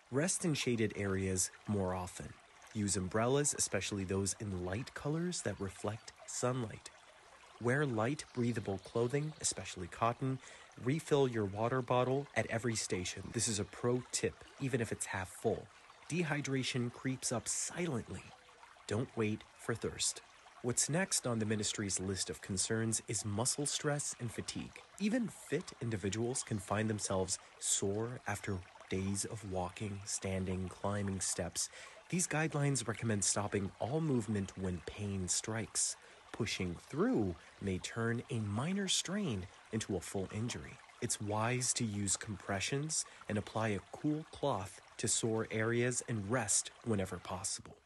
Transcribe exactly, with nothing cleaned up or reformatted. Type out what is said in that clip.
Rest in shaded areas more often. Use umbrellas, especially those in light colors that reflect sunlight. Wear light, breathable clothing, especially cotton. Refill your water bottle at every station. This is a pro tip, even if it's half full. Dehydration creeps up silently. Don't wait for thirst. What's next on the ministry's list of concerns is muscle stress and fatigue. Even fit individuals can find themselves sore after days of walking, standing, climbing steps. These guidelines recommend stopping all movement when pain strikes. Pushing through may turn a minor strain into a full injury. It's wise to use compressions and apply a cool cloth to sore areas and rest whenever possible.